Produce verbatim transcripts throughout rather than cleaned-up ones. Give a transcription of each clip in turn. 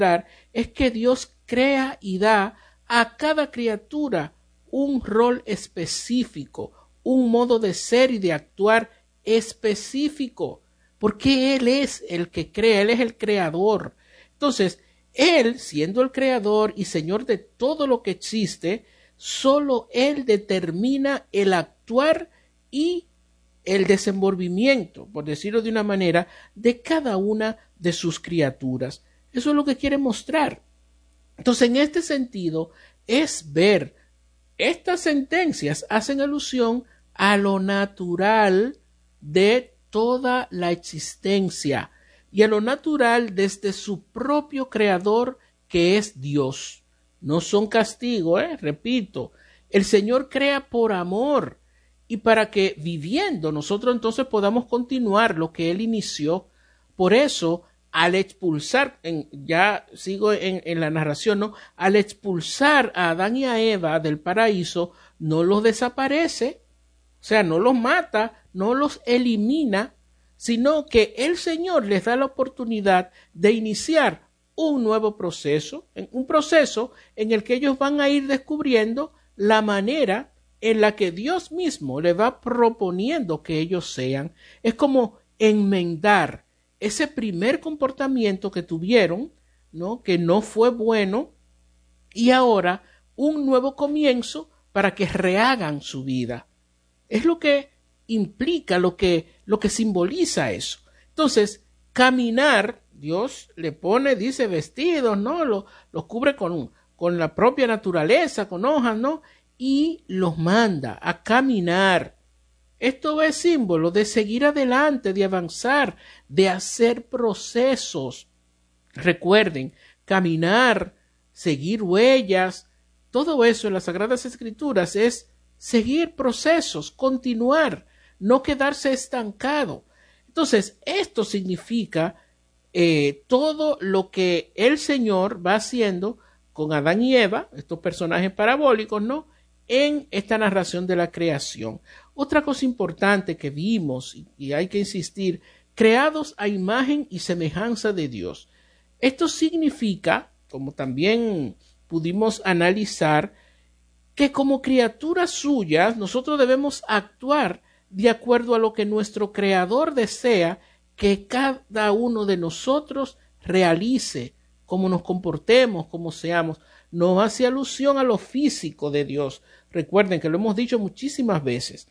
es que Dios crea y da a cada criatura un rol específico, un modo de ser y de actuar específico, porque Él es el que crea, Él es el creador. Entonces, Él, siendo el creador y Señor de todo lo que existe, solo Él determina el actuar y el desenvolvimiento, por decirlo de una manera, de cada una de sus criaturas. Eso es lo que quiere mostrar. Entonces, en este sentido, es ver, estas sentencias hacen alusión a lo natural de toda la existencia y a lo natural desde su propio creador, que es Dios. No son castigo, ¿eh? Repito, el Señor crea por amor y para que viviendo nosotros entonces podamos continuar lo que Él inició. Por eso, al expulsar, en, ya sigo en, en la narración, ¿no? Al expulsar a Adán y a Eva del paraíso, no los desaparece, o sea, no los mata, no los elimina, sino que el Señor les da la oportunidad de iniciar un nuevo proceso, un proceso en el que ellos van a ir descubriendo la manera en la que Dios mismo le va proponiendo que ellos sean. Es como enmendar ese primer comportamiento que tuvieron, ¿no? Que no fue bueno, y ahora un nuevo comienzo para que rehagan su vida. Es lo que implica, lo que, lo que simboliza eso. Entonces, caminar, Dios le pone, dice, vestidos, ¿no? Los, los cubre con, con la propia naturaleza, con hojas, ¿no? Y los manda a caminar. Esto es símbolo de seguir adelante, de avanzar, de hacer procesos. Recuerden, caminar, seguir huellas, todo eso en las Sagradas Escrituras es seguir procesos, continuar, no quedarse estancado. Entonces, esto significa eh, todo lo que el Señor va haciendo con Adán y Eva, estos personajes parabólicos, ¿no? En esta narración de la creación. Otra cosa importante que vimos, y, y hay que insistir, creados a imagen y semejanza de Dios. Esto significa, como también pudimos analizar, que como criaturas suyas nosotros debemos actuar de acuerdo a lo que nuestro Creador desea que cada uno de nosotros realice, cómo nos comportemos, cómo seamos. No hace alusión a lo físico de Dios. Recuerden que lo hemos dicho muchísimas veces.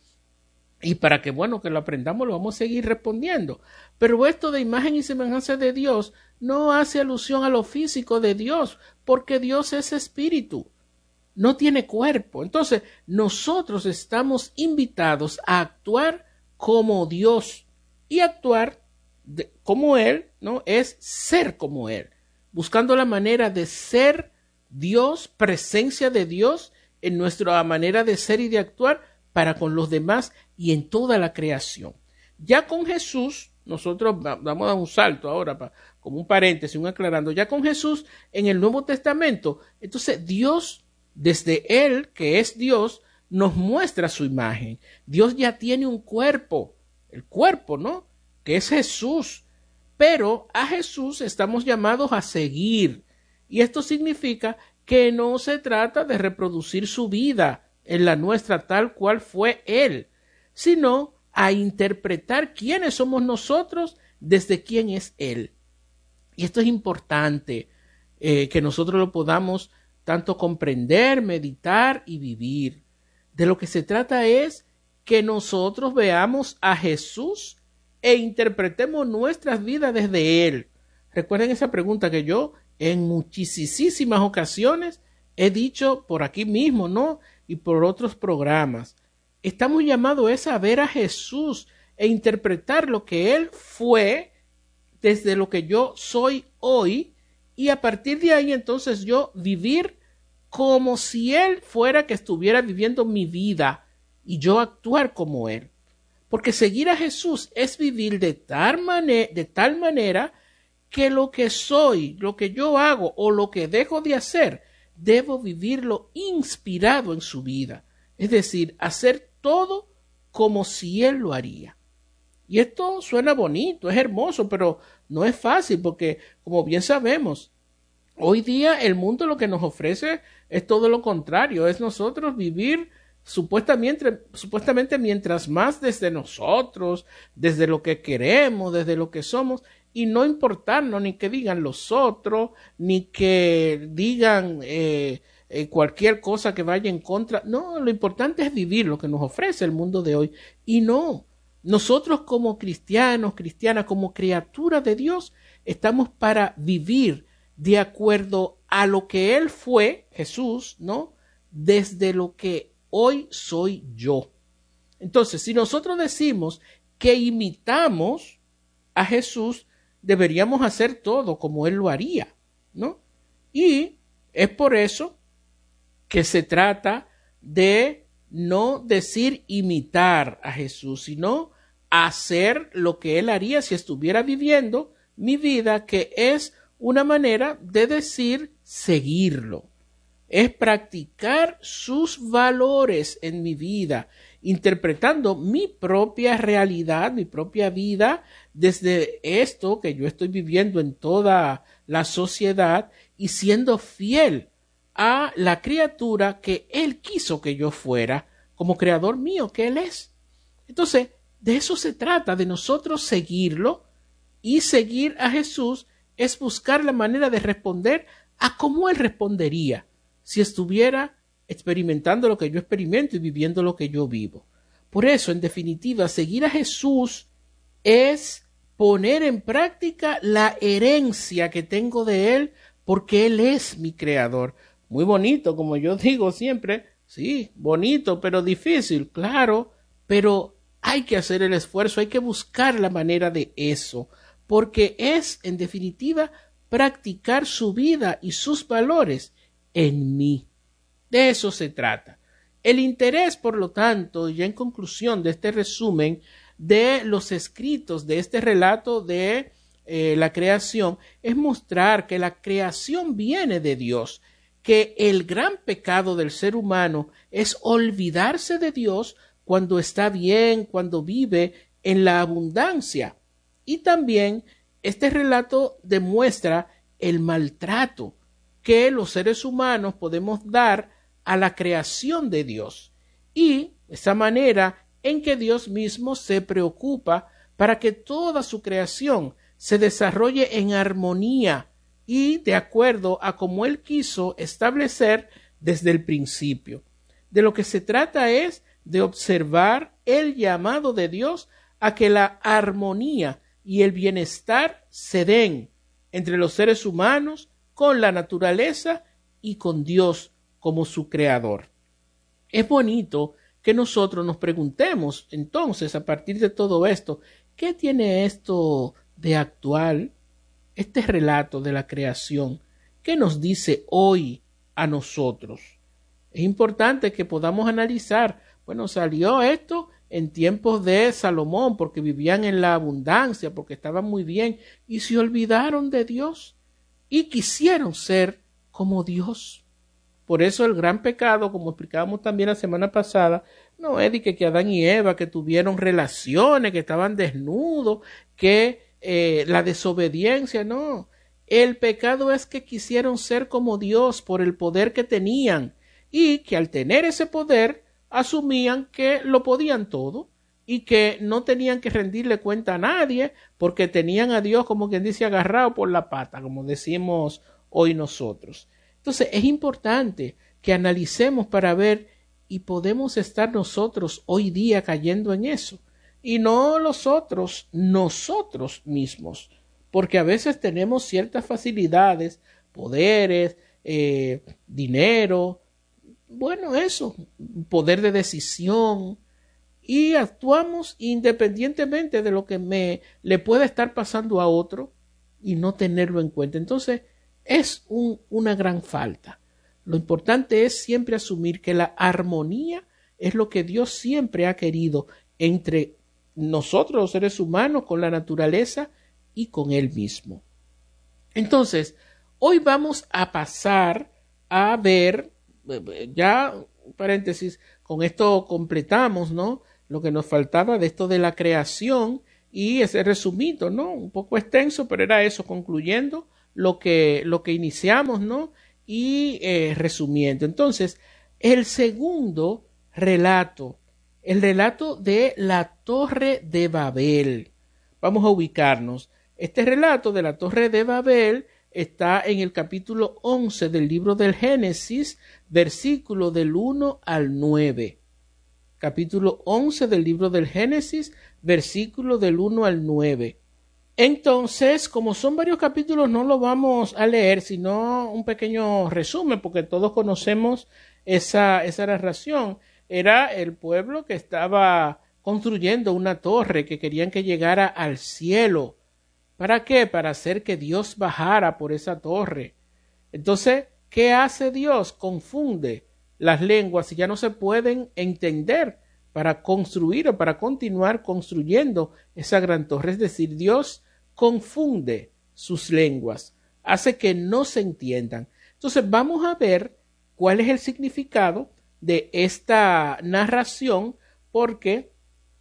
Y para que, bueno, que lo aprendamos, lo vamos a seguir respondiendo. Pero esto de imagen y semejanza de Dios no hace alusión a lo físico de Dios, porque Dios es espíritu, no tiene cuerpo. Entonces, nosotros estamos invitados a actuar como Dios. Y actuar de, como Él, ¿no? Es ser como Él, buscando la manera de ser Dios, presencia de Dios en nuestra manera de ser y de actuar para con los demás y en toda la creación. Ya con Jesús, nosotros vamos a dar un salto ahora, para, como un paréntesis, un aclarando, ya con Jesús en el Nuevo Testamento, entonces Dios, desde Él, que es Dios, nos muestra su imagen. Dios ya tiene un cuerpo, el cuerpo, ¿no? Que es Jesús. Pero a Jesús estamos llamados a seguir. Y esto significa que no se trata de reproducir su vida en la nuestra tal cual fue Él, sino a interpretar quiénes somos nosotros desde quién es Él. Y esto es importante, eh, que nosotros lo podamos tanto comprender, meditar y vivir. De lo que se trata es que nosotros veamos a Jesús e interpretemos nuestras vidas desde Él. Recuerden esa pregunta que yo en muchísimas ocasiones he dicho por aquí mismo, ¿no? Y por otros programas. Estamos llamados a ver a Jesús e interpretar lo que Él fue desde lo que yo soy hoy, y a partir de ahí entonces yo vivir como si Él fuera que estuviera viviendo mi vida y yo actuar como Él. Porque seguir a Jesús es vivir de tal, manera, de tal manera que lo que soy, lo que yo hago o lo que dejo de hacer, debo vivirlo inspirado en su vida. Es decir, hacer todo como si Él lo haría. Y esto suena bonito, es hermoso, pero no es fácil porque, como bien sabemos, Hoy día el mundo lo que nos ofrece es todo lo contrario, es nosotros vivir supuestamente, supuestamente mientras más desde nosotros, desde lo que queremos, desde lo que somos, y no importarnos ni que digan los otros, ni que digan eh, eh, cualquier cosa que vaya en contra. No, lo importante es vivir lo que nos ofrece el mundo de hoy. Y no, nosotros como cristianos, cristianas, como criaturas de Dios, estamos para vivir de acuerdo a lo que Él fue, Jesús, ¿no? Desde lo que hoy soy yo. Entonces, si nosotros decimos que imitamos a Jesús, deberíamos hacer todo como Él lo haría, ¿no? Y es por eso que se trata de no decir imitar a Jesús, sino hacer lo que Él haría si estuviera viviendo mi vida, que es una manera de decir seguirlo. Es practicar sus valores en mi vida, interpretando mi propia realidad, mi propia vida, desde esto que yo estoy viviendo en toda la sociedad y siendo fiel a la criatura que Él quiso que yo fuera, como creador mío que Él es. Entonces, de eso se trata, de nosotros seguirlo, y seguir a Jesús es buscar la manera de responder a cómo Él respondería si estuviera experimentando lo que yo experimento y viviendo lo que yo vivo. Por eso, en definitiva, seguir a Jesús es poner en práctica la herencia que tengo de Él, porque Él es mi creador. Muy bonito, como yo digo siempre, sí, bonito, pero difícil, claro, pero hay que hacer el esfuerzo, hay que buscar la manera de eso, porque es, en definitiva, practicar su vida y sus valores en mí. De eso se trata. El interés, por lo tanto, ya en conclusión de este resumen de los escritos de este relato de eh, la creación, es mostrar que la creación viene de Dios, que el gran pecado del ser humano es olvidarse de Dios cuando está bien, cuando vive en la abundancia. Y también este relato demuestra el maltrato que los seres humanos podemos dar a la creación de Dios y esa manera en que Dios mismo se preocupa para que toda su creación se desarrolle en armonía y de acuerdo a como Él quiso establecer desde el principio. De lo que se trata es de observar el llamado de Dios a que la armonía y el bienestar se den entre los seres humanos, con la naturaleza y con Dios como su creador. Es bonito que nosotros nos preguntemos entonces, a partir de todo esto, ¿qué tiene esto de actual? Este relato de la creación, ¿qué nos dice hoy a nosotros? Es importante que podamos analizar, bueno, salió esto en tiempos de Salomón porque vivían en la abundancia, porque estaban muy bien y se olvidaron de Dios y quisieron ser como Dios. Por eso el gran pecado, como explicábamos también la semana pasada, no es de que, que Adán y Eva que tuvieron relaciones, que estaban desnudos, que eh, la desobediencia, no. El pecado es que quisieron ser como Dios por el poder que tenían y que al tener ese poder asumían que lo podían todo y que no tenían que rendirle cuenta a nadie porque tenían a Dios, como quien dice, agarrado por la pata, como decimos hoy nosotros. Entonces es importante que analicemos para ver y podemos estar nosotros hoy día cayendo en eso y no los otros, nosotros mismos, porque a veces tenemos ciertas facilidades, poderes, eh, dinero, bueno, eso, poder de decisión, y actuamos independientemente de lo que me le pueda estar pasando a otro y no tenerlo en cuenta. Entonces es un, una gran falta. Lo importante es siempre asumir que la armonía es lo que Dios siempre ha querido entre nosotros los seres humanos, con la naturaleza y con Él mismo. Entonces, hoy vamos a pasar a ver, ya paréntesis, con esto completamos, ¿no?, lo que nos faltaba de esto de la creación y ese resumido, ¿no?, un poco extenso, pero era eso, concluyendo lo que, lo que iniciamos, ¿no? Y eh, resumiendo. Entonces, el segundo relato, el relato de la Torre de Babel. Vamos a ubicarnos. Este relato de la Torre de Babel está en el capítulo once del libro del Génesis, versículo del uno al nueve. Capítulo once del libro del Génesis, versículo del uno al nueve. Entonces, como son varios capítulos, no lo vamos a leer, sino un pequeño resumen, porque todos conocemos esa, esa narración. Era el pueblo que estaba construyendo una torre que querían que llegara al cielo. ¿Para qué? Para hacer que Dios bajara por esa torre. Entonces, ¿qué hace Dios? Confunde las lenguas y ya no se pueden entender para construir o para continuar construyendo esa gran torre. Es decir, Dios confunde sus lenguas, hace que no se entiendan. Entonces vamos a ver cuál es el significado de esta narración, porque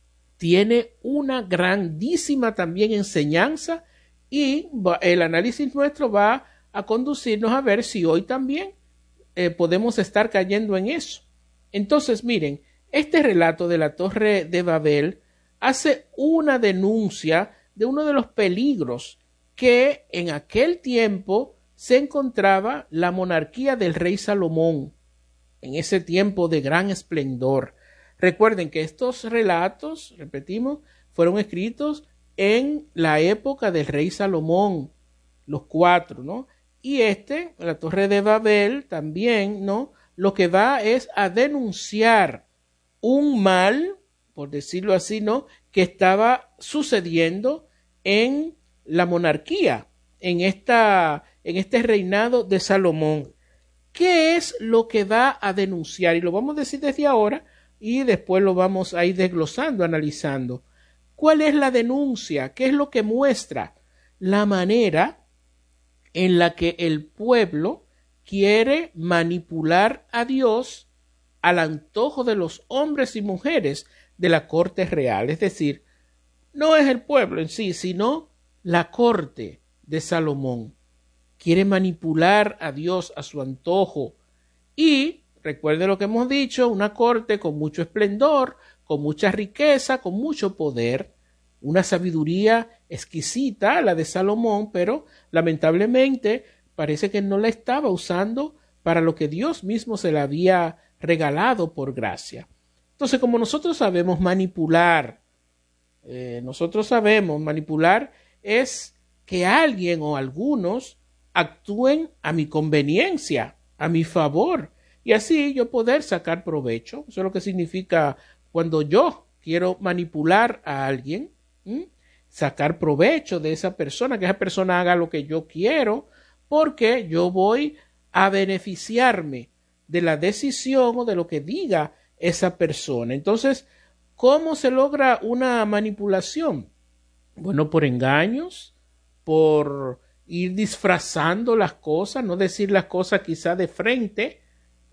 tiene una grandísima también enseñanza y el análisis nuestro va a conducirnos a ver si hoy también eh, podemos estar cayendo en eso. Entonces, miren, este relato de la Torre de Babel hace una denuncia de uno de los peligros que en aquel tiempo se encontraba la monarquía del rey Salomón, en ese tiempo de gran esplendor. Recuerden que estos relatos, repetimos, fueron escritos en la época del rey Salomón, los cuatro, ¿no? Y este, la Torre de Babel, también, ¿no? Lo que va es a denunciar un mal, por decirlo así, ¿no? Que estaba sucediendo en la monarquía, en esta, en este reinado de Salomón. ¿Qué es lo que va a denunciar? Y lo vamos a decir desde ahora y después lo vamos a ir desglosando, analizando. ¿Cuál es la denuncia? ¿Qué es lo que muestra? La manera en la que el pueblo quiere manipular a Dios al antojo de los hombres y mujeres de la corte real. Es decir, no es el pueblo en sí, sino la corte de Salomón. Quiere manipular a Dios a su antojo. Y, recuerde lo que hemos dicho, una corte con mucho esplendor, con mucha riqueza, con mucho poder, una sabiduría exquisita, la de Salomón, pero lamentablemente parece que no la estaba usando para lo que Dios mismo se la había regalado por gracia. Entonces, como nosotros sabemos manipular, eh, nosotros sabemos manipular es que alguien o algunos actúen a mi conveniencia, a mi favor, y así yo poder sacar provecho. Eso es lo que significa cuando yo quiero manipular a alguien, ¿m? sacar provecho de esa persona, que esa persona haga lo que yo quiero, porque yo voy a beneficiarme de la decisión o de lo que diga esa persona. Entonces, ¿cómo se logra una manipulación? Bueno, por engaños, por ir disfrazando las cosas, no decir las cosas quizá de frente,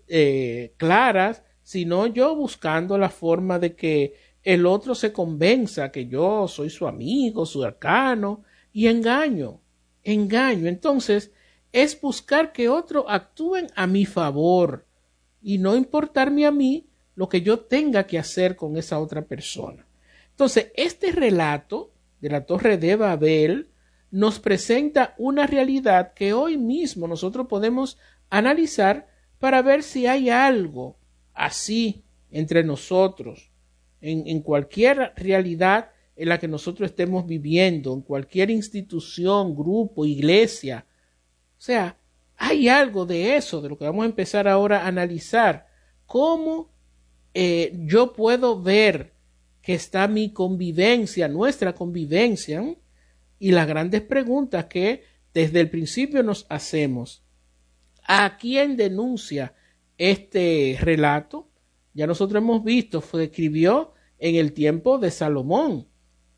eh, claras, sino yo buscando la forma de que el otro se convenza que yo soy su amigo, su cercano, y engaño, engaño. Entonces, es buscar que otros actúen a mi favor y no importarme a mí lo que yo tenga que hacer con esa otra persona. Entonces, este relato de la Torre de Babel nos presenta una realidad que hoy mismo nosotros podemos analizar para ver si hay algo así entre nosotros, en, en cualquier realidad en la que nosotros estemos viviendo, en cualquier institución, grupo, iglesia. O sea, hay algo de eso, de lo que vamos a empezar ahora a analizar. ¿Cómo eh, yo puedo ver que está mi convivencia, nuestra convivencia? ¿eh? Y las grandes preguntas que desde el principio nos hacemos. ¿A quién denuncia este relato? Ya nosotros hemos visto, se escribió en el tiempo de Salomón.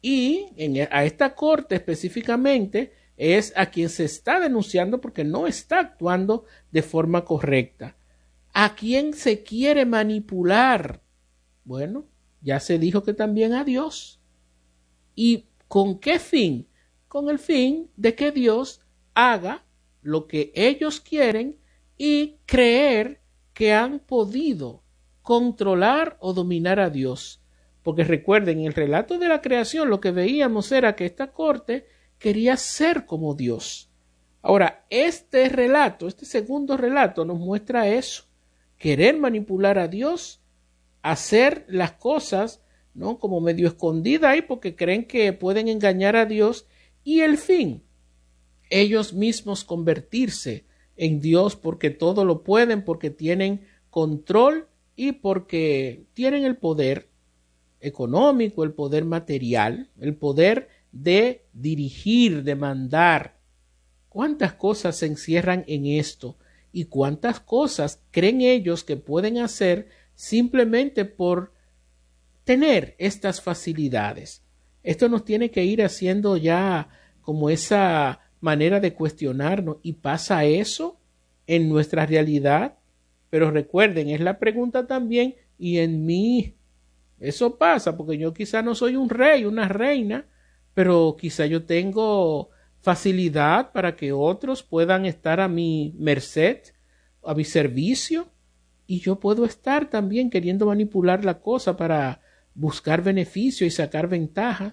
Y en, a esta corte específicamente es a quien se está denunciando porque no está actuando de forma correcta. ¿A quién se quiere manipular? Bueno, ya se dijo que también a Dios. ¿Y con qué fin? Con el fin de que Dios haga lo que ellos quieren y creer que han podido controlar o dominar a Dios. Porque recuerden, en el relato de la creación lo que veíamos era que esta corte quería ser como Dios. Ahora, este relato, este segundo relato nos muestra eso, querer manipular a Dios, hacer las cosas, ¿no?, como medio escondida ahí porque creen que pueden engañar a Dios y el fin, ellos mismos convertirse en Dios porque todo lo pueden, porque tienen control y porque tienen el poder económico, el poder material, el poder de dirigir, de mandar. ¿Cuántas cosas se encierran en esto? ¿Y cuántas cosas creen ellos que pueden hacer simplemente por tener estas facilidades? Esto nos tiene que ir haciendo ya como esa manera de cuestionarnos. ¿Y pasa eso en nuestra realidad? Pero recuerden, es la pregunta también, ¿y en mí? Eso pasa porque yo quizá no soy un rey, una reina, pero quizá yo tengo facilidad para que otros puedan estar a mi merced, a mi servicio, y yo puedo estar también queriendo manipular la cosa para buscar beneficio y sacar ventaja.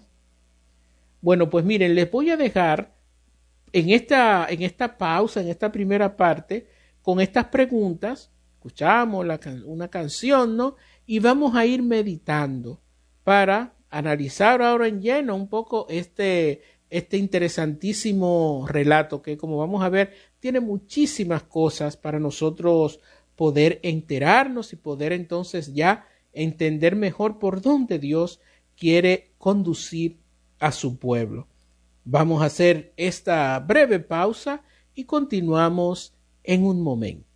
Bueno, pues miren, les voy a dejar en esta, en esta pausa, en esta primera parte, con estas preguntas. Escuchamos la, una canción, ¿no? Y vamos a ir meditando para analizar ahora en lleno un poco este, este interesantísimo relato que, como vamos a ver, tiene muchísimas cosas para nosotros poder enterarnos y poder entonces ya entender mejor por dónde Dios quiere conducir a su pueblo. Vamos a hacer esta breve pausa y continuamos en un momento.